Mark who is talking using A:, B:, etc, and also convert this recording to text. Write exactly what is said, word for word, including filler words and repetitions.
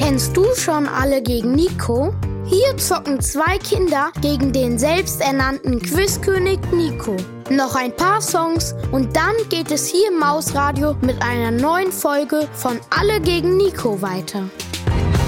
A: Kennst du schon Alle gegen Nico? Hier zocken zwei Kinder gegen den selbsternannten Quizkönig Nico. Noch ein paar Songs und dann geht es hier im Mausradio mit einer neuen Folge von Alle gegen Nico weiter.